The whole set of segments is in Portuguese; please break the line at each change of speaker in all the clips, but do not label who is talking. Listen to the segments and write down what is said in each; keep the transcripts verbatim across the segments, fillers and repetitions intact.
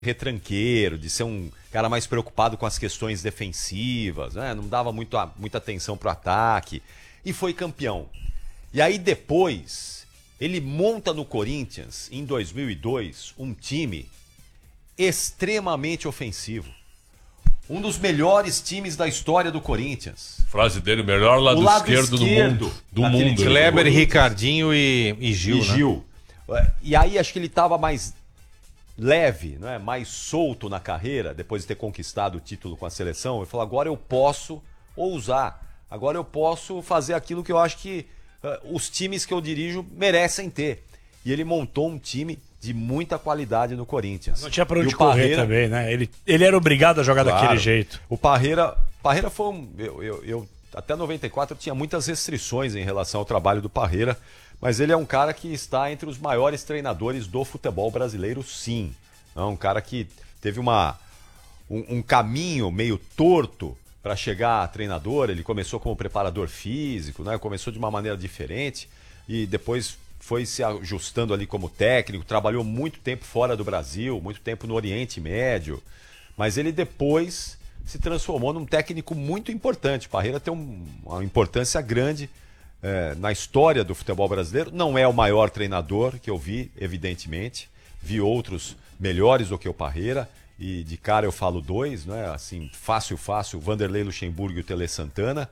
retranqueiro, de ser um cara mais preocupado com as questões defensivas, né? Não dava muito, muita atenção pro ataque, e foi campeão. E aí depois, ele monta no Corinthians, em dois mil e dois, um time extremamente ofensivo. Um dos melhores times da história do Corinthians.
Frase dele, o melhor lado, o lado esquerdo, esquerdo do mundo. Do mundo.
Kleber, Ricardinho e, e Gil.
E Gil. Né? E aí acho que ele estava mais leve, não é? Mais solto na carreira, depois de ter conquistado o título com a seleção. Ele falou, agora eu posso ousar. Agora eu posso fazer aquilo que eu acho que uh, os times que eu dirijo merecem ter. E ele montou um time de muita qualidade no Corinthians.
Não tinha pra onde correr Parreira, também, né? Ele, ele era obrigado a jogar claro, daquele jeito.
O Parreira, Parreira foi um... Eu, eu, eu, até noventa e quatro eu tinha muitas restrições em relação ao trabalho do Parreira, mas ele é um cara que está entre os maiores treinadores do futebol brasileiro, sim. É um cara que teve uma, um, um caminho meio torto para chegar a treinador. Ele começou como preparador físico, né? Começou de uma maneira diferente e depois foi se ajustando ali como técnico, trabalhou muito tempo fora do Brasil, muito tempo no Oriente Médio, mas ele depois se transformou num técnico muito importante. Parreira tem um, uma importância grande é, na história do futebol brasileiro. Não é o maior treinador que eu vi, evidentemente. Vi outros melhores do que o Parreira, e de cara eu falo dois, não é? Assim, fácil, fácil, o Vanderlei Luxemburgo e o Tele Santana.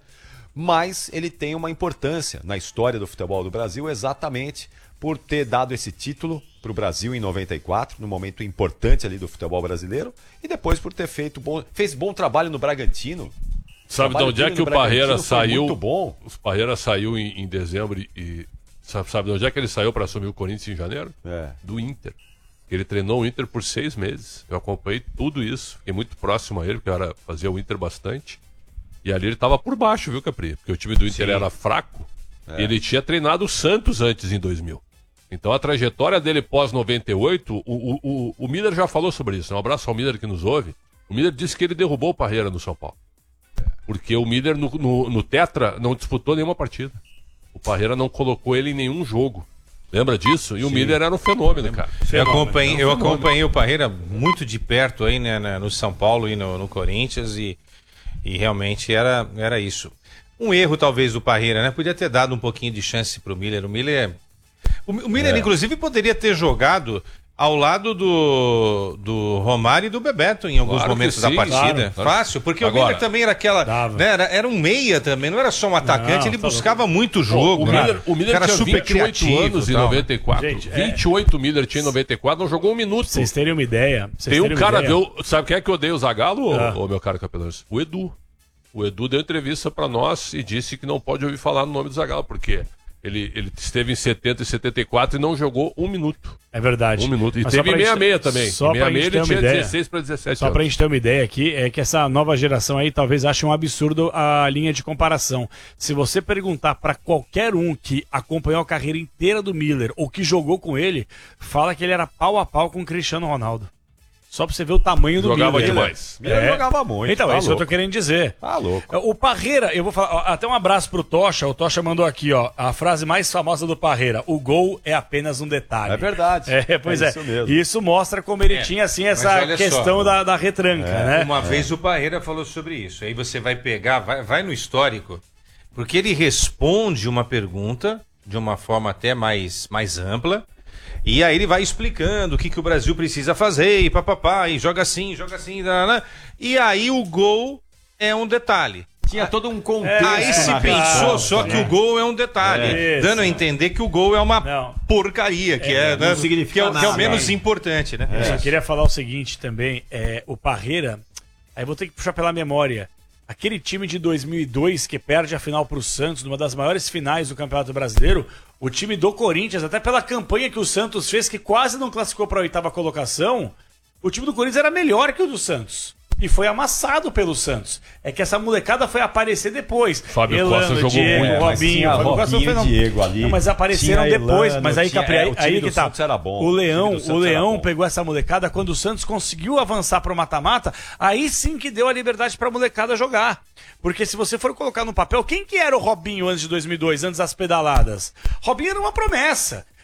Mas ele tem uma importância na história do futebol do Brasil exatamente por ter dado esse título para o Brasil em noventa e quatro, num momento importante ali do futebol brasileiro, e depois por ter feito bom, fez bom trabalho no Bragantino.
Sabe de onde é que o Parreira saiu? Muito bom. O Parreira saiu em, em dezembro e sabe, sabe de onde é que ele saiu para assumir o Corinthians em janeiro?
É.
Do Inter. Ele treinou o Inter por seis meses. Eu acompanhei tudo isso, fiquei muito próximo a ele, porque eu era, fazia o Inter bastante. E ali ele estava por baixo, viu, Capri? Porque o time do Inter Sim. era fraco. É. E ele tinha treinado o Santos antes, em dois mil. Então a trajetória dele pós noventa e oito, o, o, o, o Miller já falou sobre isso. Um abraço ao Miller que nos ouve. O Miller disse que ele derrubou o Parreira no São Paulo. Porque o Miller no, no, no Tetra não disputou nenhuma partida. O Parreira não colocou ele em nenhum jogo. Lembra disso? E Sim. o Miller era um fenômeno, cara.
Eu acompanhei, eu acompanhei o Parreira muito de perto aí, né, no São Paulo e no, no Corinthians e... E realmente era, era isso. Um erro, talvez, do Parreira, né? Podia ter dado um pouquinho de chance pro Miller. O Miller, o, o Miller é. inclusive, poderia ter jogado ao lado do, do Romário e do Bebeto em alguns claro momentos sim, da partida. Claro, Fácil, porque Agora, o Miller também era aquela... Né, era, era um meia também, não era só um atacante, não, ele tá buscava louco. muito jogo.
O, o Miller, o Miller tinha super vinte e oito anos em noventa e quatro. Gente, vinte e oito é... Miller tinha em noventa e quatro, não jogou um minuto.
Vocês terem uma ideia.
Tem um cara, deu, sabe quem é que odeia o Zagallo, ah. ô, ô, meu caro Capelães? O Edu. O Edu deu entrevista para nós e disse que não pode ouvir falar no nome do Zagallo, porque ele, ele esteve em setenta e setenta e quatro e não jogou um minuto.
É verdade.
Um minuto. E Mas teve meia-meia também.
Só pra
meia-meia ele tinha
ideia,
dezesseis para dezessete
Só
anos.
pra gente ter uma ideia aqui, é que essa nova geração aí talvez ache um absurdo a linha de comparação. Se você perguntar para qualquer um que acompanhou a carreira inteira do Miller ou que jogou com ele, fala que ele era pau a pau com o Cristiano Ronaldo. Só pra você ver o tamanho do
jogava
Miller.
Jogava demais.
Miller é. jogava muito.
Então,
tá
é isso
louco.
que eu tô querendo dizer.
Tá louco.
O Parreira, eu vou falar, ó, até um abraço pro Tocha. O Tocha mandou aqui, ó, a frase mais famosa do Parreira: o gol é apenas um detalhe.
É verdade.
É, pois é. é.
Isso mesmo.
Isso mostra como ele é. tinha, assim, essa questão da, da retranca, é. né?
Uma é. vez o Parreira falou sobre isso. Aí você vai pegar, vai, vai no histórico, porque ele responde uma pergunta de uma forma até mais, mais ampla. E aí ele vai explicando o que, que o Brasil precisa fazer, e papapá, e joga assim, joga assim, né, né? E aí o gol é um detalhe.
Tinha todo um contexto.
Aí se pensou só que o gol é um detalhe, é. dando a entender que o gol é uma não. porcaria, que é, é, né, significa que, é, nada, que é o menos né? importante, né?
É. Eu só queria falar o seguinte também, é, o Parreira, aí vou ter que puxar pela memória, aquele time de dois mil e dois que perde a final pro Santos, numa das maiores finais do Campeonato Brasileiro, o time do Corinthians, até pela campanha que o Santos fez, que quase não classificou para a oitava colocação, o time do Corinthians era melhor que o do Santos. E foi amassado pelo Santos. É que essa molecada foi aparecer depois.
Fábio
Elano,
Costa jogou
Diego,
muito.
Robinho,
Fábio Costa foi
não...
Diego ali.
Não, mas apareceram
tinha
depois.
Elano,
mas aí,
tinha...
Capri, aí,
é,
aí que tá.
Era bom.
O Leão, o, o Leão
bom.
pegou essa molecada quando o Santos conseguiu avançar para o mata-mata. Aí sim que deu a liberdade para a molecada jogar. Porque se você for colocar no papel, quem que era o Robinho antes de dois mil e dois, antes das pedaladas? Robinho era uma promessa.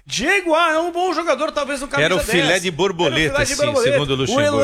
Diego, ah, é um bom jogador, talvez no camisa
Era o filé
dez.
de borboleta,
Era o filé de
sim,
borboleta.
segundo o
O
Luxemburgo.